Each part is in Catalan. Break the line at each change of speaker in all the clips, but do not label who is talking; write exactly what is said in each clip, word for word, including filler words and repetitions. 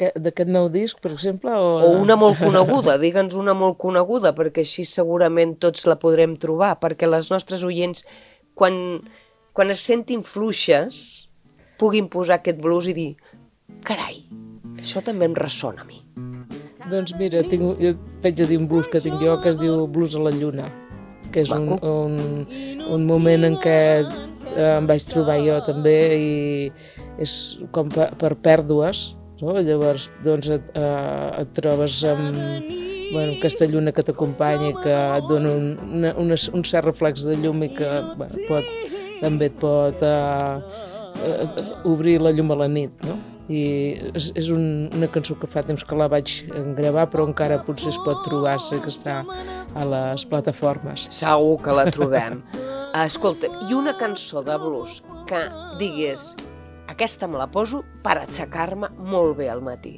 d'aquest nou disc, per exemple? O,
o una molt coneguda, digue'ns una molt coneguda, perquè així segurament tots la podrem trobar, perquè les nostres oients, quan, quan es sentin fluixes, puguin posar aquest blues i dir, carai, això també em ressona a mi.
Doncs mira, tinc, jo vaig a dir un blues que tinc jo, que es diu Blues a la Lluna, que és un, un, un moment en què eh, em vaig trobar jo també, i és com per, per pèrdues, no? Llavors doncs et, eh, et trobes amb, bueno, aquesta lluna que t'acompanya i que et dona un, una, una, un cert reflex de llum i que bueno, pot, també et pot eh, eh, obrir la llum a la nit, no? I és, és un, una cançó que fa temps que la vaig gravar, però encara potser es pot trobar, sé que està a les plataformes.
Segur que la trobem. Escolta, i una cançó de blues que digues, aquesta me la poso per aixecar-me molt bé al matí.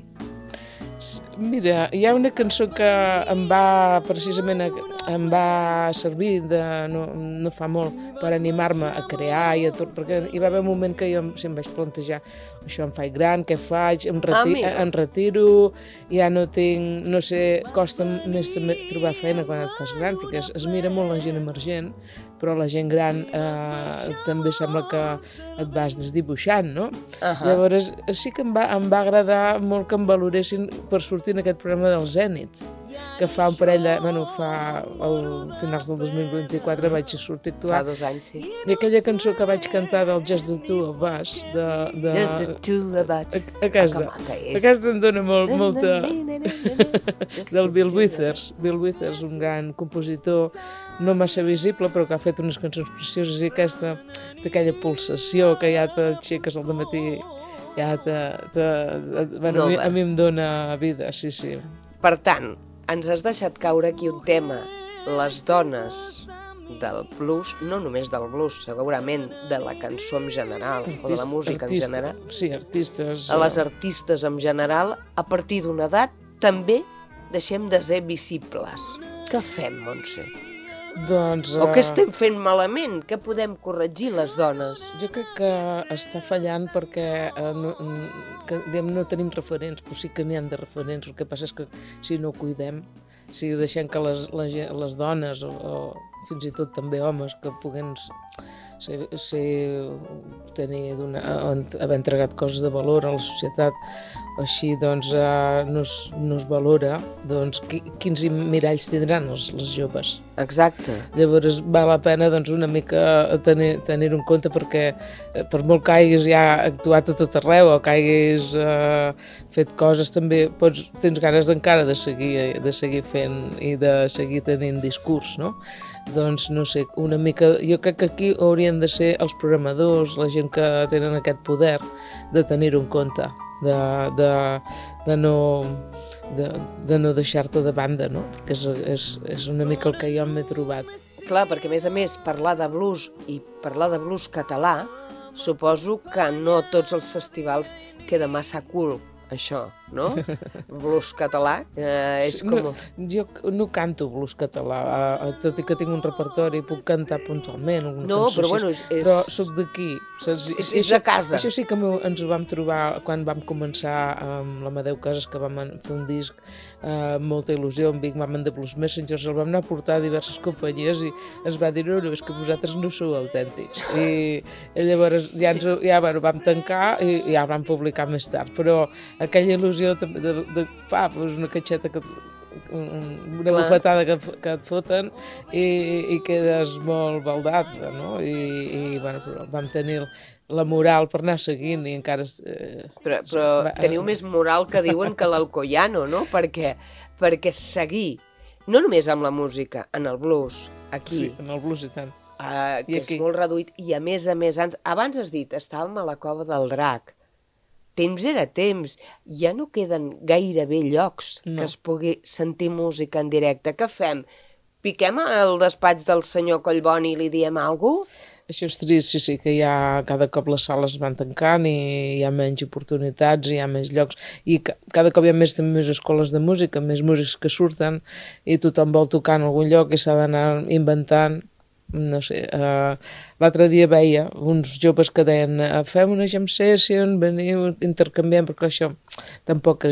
Mira, hi ha una cançó que em va precisament em va servir de, no, no fa molt per animar-me a crear i a tot, perquè hi va haver un moment que jo em vaig plantejar això em faig gran, què faig, em, reti ah, em retiro, ja no tinc, no sé, costa més trobar feina quan et fas gran, perquè es, es mira molt la gent emergent, però la gent gran eh, també sembla que et vas desdibuixant, no? Uh -huh. Llavors sí que em va, em va agradar molt que em valoressin per sortir en aquest programa del Zènit, que fa un parell de... Bueno, fa... al finals del dos mil vint-i-quatre vaig sortir a actuar.
Fa dos anys, sí.
I aquella cançó que vaig cantar del Just the Two of Us, de... de
Just the Two of Us.
A, aquesta. Aquesta em dona molt, molta... del Bill Withers. Bill Withers, un gran compositor, no massa visible, però que ha fet unes cançons precioses, i aquesta, d'aquella pulsació que ja t'aixeques al dematí, ja te... te bueno, no, a, mi, a mi em dona vida, sí, sí.
Per tant, ens has deixat caure aquí un tema, les dones del blues, no només del blues, segurament de la cançó en general, Artist, o de la música
artista,
en general.
Sí, artistes.
A les artistes en general, a partir d'una edat, també deixem de ser visibles. Què fem, Montse?
Doncs,
o què estem fent malament? Què podem corregir les dones?
Jo crec que està fallant perquè eh, no, que, diguem, no tenim referents, però sí que n'hi ha de referents. El que passa és que si no ho cuidem, si deixem que les, les, les dones o, o fins i tot també homes que puguen ser, ser, tenir haver entregat coses de valor a la societat o així, doncs eh, no, es, no es valora, doncs quins miralls tindran els, les joves.
Exacte.
Llavors val la pena doncs, una mica tenir, tenir-ho en compte, perquè per molt que hagis ja actuat a tot arreu o que hagis eh, fet coses, també pots, tens ganes encara de seguir, de seguir fent i de seguir tenint discurs, no? Doncs no sé, una mica, jo crec que aquí haurien de ser els programadors, la gent que tenen aquest poder de tenir-ho en compte, de, de, de no... de, de no deixar-te de banda, no? Perquè és, és, és una mica el que jo m'he trobat.
Clar, perquè a més a més parlar de blues i parlar de blues català, suposo que no tots els festivals queda massa cool, això, no? Blues català eh, és com...
No, jo no canto blues català, eh, tot i que tinc un repertori, puc cantar puntualment.
No, però bueno, és...
Però soc d'aquí.
És, és de casa.
Això sí que ens ho vam trobar quan vam començar amb l'Amadeu Casas, que vam fer un disc amb eh, molta il·lusió, amb Big Mama and the Blues Messengers, el vam anar a portar a diverses companyies i ens va dir, no, no, és que vosaltres no sou autèntics. I, i llavors ja, ens, ja bueno, vam tancar i ja el vam publicar més tard, però aquella il·lusió de, de, de pa, doncs una catxeta que una Clar. bufetada que, que et foten i, i quedes molt baldat, no? I, i bueno, però vam tenir la moral per anar seguint i encara... Eh,
però però va, teniu eh, més moral que diuen que l'Alcoyano, no? Perquè, perquè seguir, no només amb la música, en el blues, aquí...
Sí, en el blues i tant.
Uh, que I és molt reduït, i a més a més, abans has dit, estàvem a la Cova del Drac, temps era temps, ja no queden gairebé llocs no. que es pugui sentir música en directe. Què fem? Piquem al despatx del senyor Collboni i li diem alguna cosa?
Això és trist, sí, sí, que ja cada cop les sales van tancant i hi ha menys oportunitats, hi ha més llocs, i cada cop hi ha més, més escoles de música, més músics que surten, i tothom vol tocar en algun lloc i s'ha d'anar inventant. No sé, uh, l'altre dia veia uns joves que deien uh, fem una jam session, veniu, intercanviem, perquè això tampoc